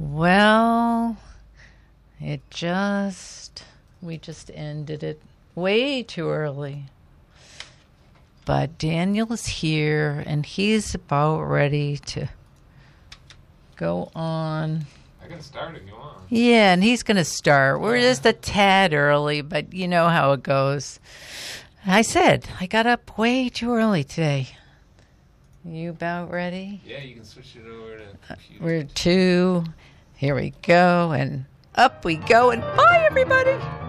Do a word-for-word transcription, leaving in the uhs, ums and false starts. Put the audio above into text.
Well, it just, we just ended it way too early. But Daniel's here, and he's about ready to go on. I can start if you want. Yeah, and he's going to start. We're Yeah. just a tad early, but you know how it goes. I said, I got up way too early today. You about ready? Yeah, you can switch it over to computer. We're two. Here we go, and up we go, and bye, everybody.